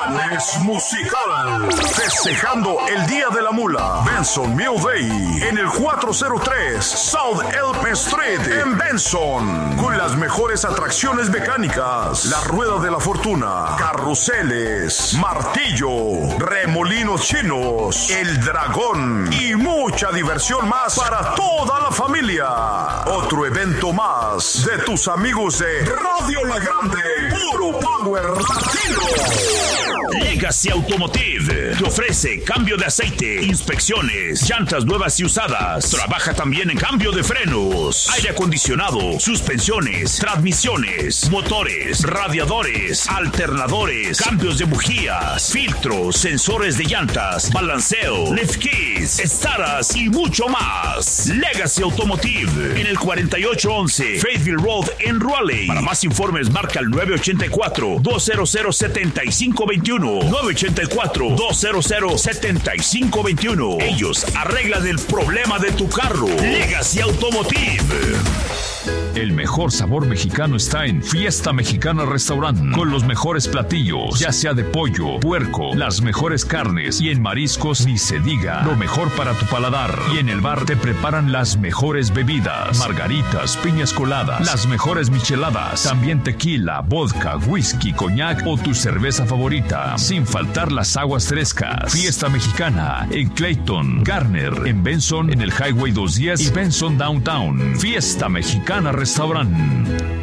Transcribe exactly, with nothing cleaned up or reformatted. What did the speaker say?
Planes Musical. Festejando el Día de la Mula. Benson Mule Day. En el cuatrocientos tres South Elm Street. En Benson. Con las mejores atracciones mecánicas. La Rueda de la Fortuna. Carruseles. Martillo. Remolinos chinos. El Dragón. Y mucha diversión más para toda la familia. Otro evento más de tus amigos de Radio La Grande. Puro Power Latino. Legacy Automotive te ofrece cambio de aceite, inspecciones, llantas nuevas y usadas. Trabaja también en cambio de frenos, aire acondicionado, suspensiones, transmisiones, motores, radiadores, alternadores, cambios de bujías, filtros, sensores de llantas, balanceo, lift keys, estaras y mucho más. Legacy Automotive en el cuarenta y ocho once Fayetteville Road en Raleigh. Para más informes marca el nueve ocho cuatro, dos cero cero, siete cinco dos uno, nueve ocho cuatro, dos cero cero, siete cinco dos uno. Ellos arreglan el problema de tu carro. Legacy Automotive. El mejor sabor mexicano está en Fiesta Mexicana Restaurant, con los mejores platillos, ya sea de pollo, puerco, las mejores carnes, y en mariscos ni se diga, lo mejor para tu paladar. Y en el bar te preparan las mejores bebidas, margaritas, piñas coladas, las mejores micheladas, también tequila, vodka, whisky, coñac o tu cerveza favorita, sin faltar las aguas frescas. Fiesta Mexicana en Clayton, Garner, en Benson, en el Highway doscientos diez y Benson Downtown. Fiesta Mexicana Restaurant.